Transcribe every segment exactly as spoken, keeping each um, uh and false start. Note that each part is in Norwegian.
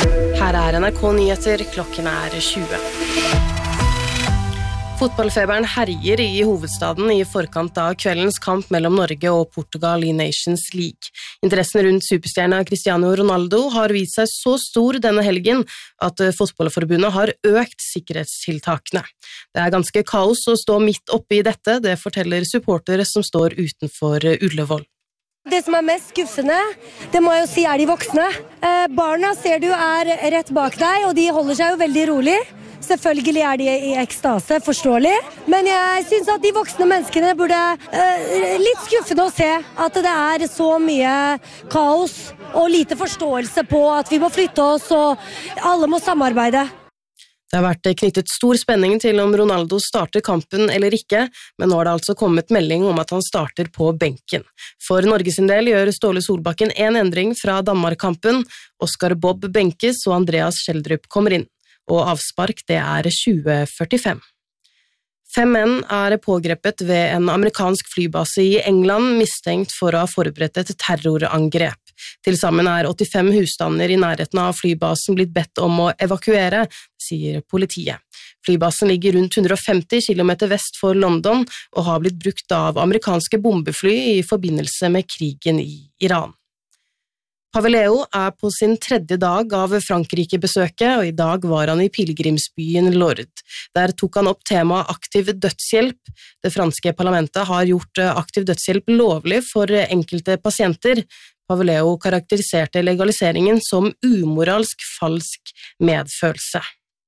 Her er N R K Nyheter, klokken er tjue. Fotballfeberen herjer i hovedstaden i forkant av kveldens kamp mellom Norge og Portugal i Nations League. Interessen rundt superstjerna Cristiano Ronaldo har vist seg så stor denne helgen at fotballforbundet har økt sikkerhetstiltakene. Det er ganske kaos å stå midt oppe i dette, det forteller supportere som står utenfor Ullevål. Det som er mest skuffende, det må jeg jo si er de voksne. Eh, barna ser du er rett bak deg, og de holder seg jo veldig rolig. Selvfølgelig er de i ekstase, forståelig. Men jeg synes at de voksne menneskene burde eh, litt skuffende å se at det er så mye kaos og lite forståelse på at vi må flytte oss og alle må samarbeide. Det har vært knyttet stor spenning til om Ronaldo starter kampen eller ikke, men nå har det altså kommet melding om at han starter på benken. For Norges del gjør Ståle Solbakken en endring fra Danmark-kampen. Oscar Bob benkes og Andreas Schjelderup kommer inn, og avspark det er tjue førtifem. Fem menn er pågrepet ved en amerikansk flybase i England mistenkt for å ha forberedt et terrorangrep. Til sammen er åttifem husstander i nærheten av flybasen blitt bedt om å evakuere, sier politiet. Flybasen ligger rundt hundre og femti kilometer vest for London og har blitt brukt av amerikanske bombefly i forbindelse med krigen i Iran. Paveleo er på sin tredje dag av Frankrike-besøket, og i dag var han i pilgrimsbyen Lourdes. Der tok han opp temaet aktiv dødshjelp. Det franske parlamentet har gjort aktiv dødshjelp lovlig for enkelte pasienter. Paveleo karakteriserte legaliseringen som umoralsk falsk medfølelse.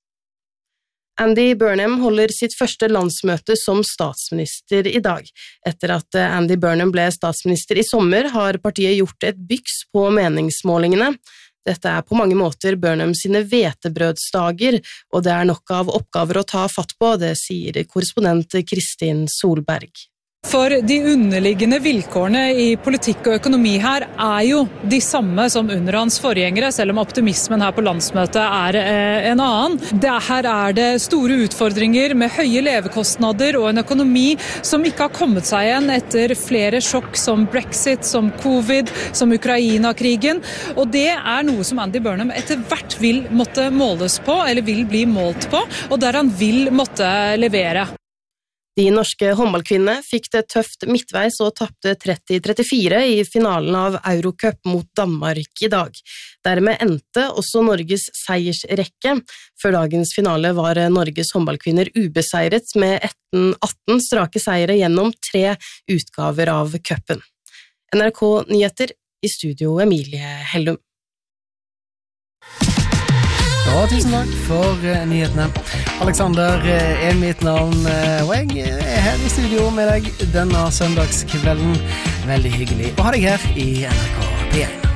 Andy Burnham holder sitt første landsmøte som statsminister i dag. Etter at Andy Burnham ble statsminister i sommer, har partiet gjort et byks på meningsmålingene. Dette er på mange måter Burnham sine hvetebrødsdager, og det er nok av oppgaver å ta fatt på, det sier korrespondent Kristin Solberg. For de underliggende vilkårene i politikk og økonomi her er jo de samme som under hans forgjengere, selv om optimismen her på landsmøtet er en annen. Det her er det store utfordringer med høye levekostnader og en økonomi som ikke har kommet seg igjen etter flere sjokk som Brexit, som covid, som Ukraina-krigen. Og det er noe som Andy Burnham etter hvert vil måtte måles på, eller vil bli målt på, og der han vil måtte levere. De norske håndballkvinnene fikk det tøft midtveis og tappte tretti trettifire i finalen av Eurocup mot Danmark i dag. Dermed endte også Norges seiersrekke. Før dagens finale var Norges håndballkvinner ubeseiret med atten strake seire gjennom tre utgaver av cupen. N R K Nyheter, i studio Emilie Hellum. Ja, tusen takk for nyhetene. Alexander er mitt navn, og jeg er her i studio med deg denne søndagskvelden. Veldig hyggelig å ha deg her i N R K P en.